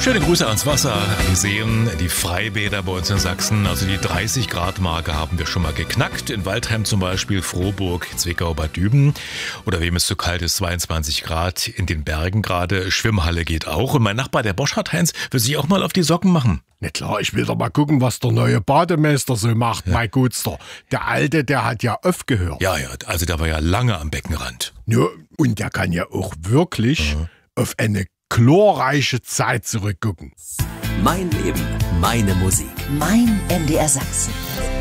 Schöne Grüße ans Wasser. Wir sehen die Freibäder bei uns in Sachsen. Also die 30-Grad-Marke haben wir schon mal geknackt. In Waldheim zum Beispiel, Frohburg, Zwickau, Bad Düben. Oder wem es zu kalt ist, 22 Grad in den Bergen gerade. Schwimmhalle geht auch. Und mein Nachbar, der Boschart-Heinz, will sich auch mal auf die Socken machen. Na klar, ich will doch mal gucken, was der neue Bademeister so macht, mein Gutster. Der Alte, der hat ja aufgehört. Ja, also der war ja lange am Beckenrand. Ja, und der kann ja auch wirklich auf eine glorreiche Zeit zurückgucken. Mein Leben, meine Musik. Mein MDR Sachsen.